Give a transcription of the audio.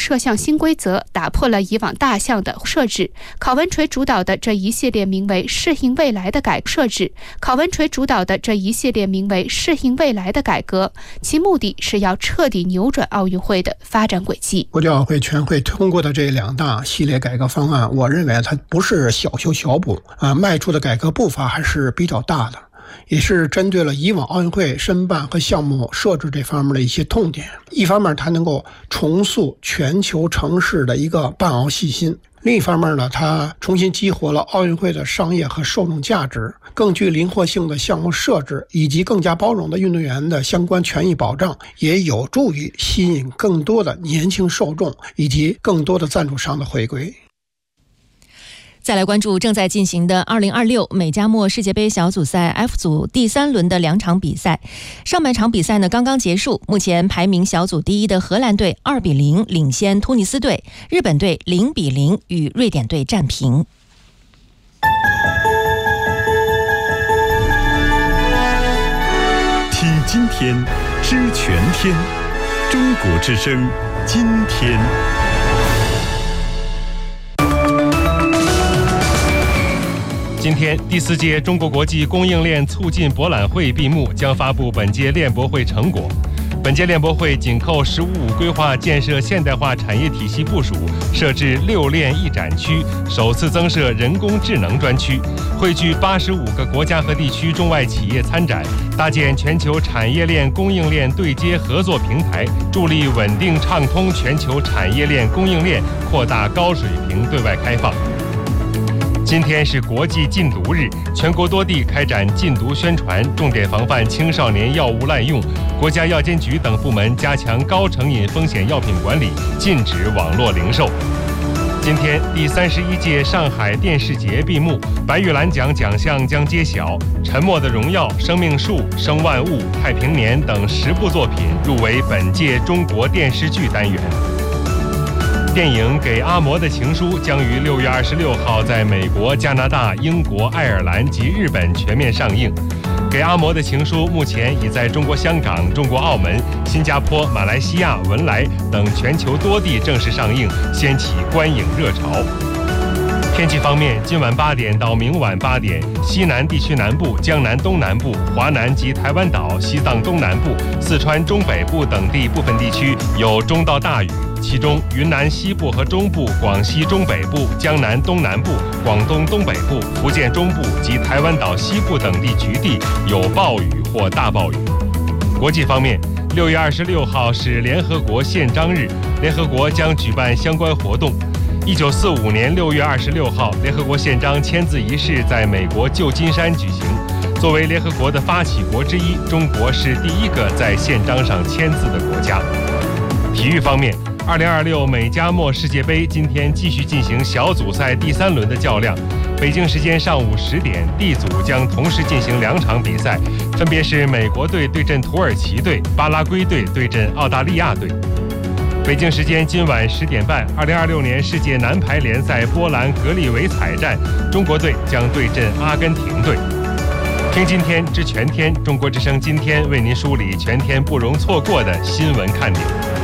摄像新规则打破了以往大项的设置。考文垂主导的这一系列名为适应未来的改革，其目的是要彻底扭转奥运会的发展轨迹。 国际奥委会全会通过的这2大系列改革方案，我认为它不是小修小补迈出的改革步伐还是比较大的，也是针对了以往奥运会申办和项目设置这方面的一些痛点。一方面它能够重塑全球城市的一个办奥信心，另一方面呢，它重新激活了奥运会的商业和受众价值，更具灵活性的项目设置以及更加包容的运动员的相关权益保障，也有助于吸引更多的年轻受众以及更多的赞助商的回归。 再来关注正在进行的2026美加墨世界杯小组赛 F 组第3轮的2场比赛。上半场比赛呢刚刚结束，目前排名小组第1的荷兰队2-0领先突尼斯队，日本队0-0与瑞典队战平。 听今天，知全天，中国之声，今天。 今天，第4届中国国际供应链促进博览会闭幕，将发布本届链博会成果。本届链博会紧扣“十五五”规划建设现代化产业体系部署，设置6链1展区，首次增设人工智能专区，汇聚85个国家和地区中外企业参展，搭建全球产业链供应链对接合作平台，助力稳定畅通全球产业链供应链，扩大高水平对外开放。今天是国际禁毒日，全国多地开展禁毒宣传，重点防范青少年药物滥用。国家药监局等部门加强高成瘾风险药品管理，禁止网络零售。今天，第31届上海电视节闭幕，白玉兰奖奖项将揭晓，《沉默的荣耀》、《生命树》、《生万物》、《太平年》等10部作品入围本届中国电视剧单元。电影《给阿嬷的情书》将于6月26号在美国、加拿大、英国、爱尔兰及日本全面上映。《给阿嬷的情书》目前已在中国香港、中国澳门、新加坡、马来西亚、文莱等全球多地正式上映，掀起观影热潮。天气方面，今晚8点到明晚8点，西南地区南部、江南东南部、华南及台湾岛、西藏东南部、四川中北部等地部分地区有中到大雨，其中云南西部和中部、广西中北部、江南东南部、广东东北部、福建中部及台湾岛西部等地局地有暴雨或大暴雨。国际方面，6月26号是联合国宪章日，联合国将举办相关活动。1945年6月26号，联合国宪章签字仪式在美国旧金山举行。作为联合国的发起国之一，中国是第1个在宪章上签字的国家。体育方面，2026美加墨世界杯今天继续进行小组赛第3轮的较量。北京时间上午10点，D 组将同时进行2场比赛，分别是美国队对阵土耳其队，巴拉圭队对阵澳大利亚队。北京时间今晚10点半，2026年世界男排联赛波兰格里维采站，中国队将对阵阿根廷队。听今天知全天，中国之声今天为您梳理全天不容错过的新闻看点。